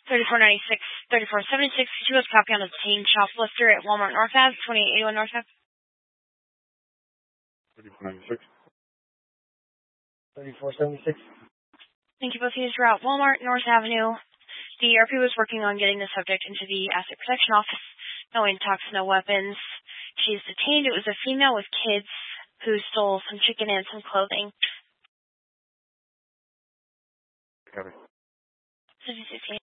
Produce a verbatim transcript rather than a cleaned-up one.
thirty-four ninety-six, thirty-four seventy-six. Could you guys copy on a teen shoplifter at Walmart North Ave, twenty-eight eighty-one North Ave? thirty-four ninety-six. thirty-four seventy-six. Thank you. Both of you are at Walmart North Avenue. The R P was working on getting the subject into the Asset Protection Office. No intox, no weapons. She's detained. It was a female with kids who stole some chicken and some clothing. Copy. So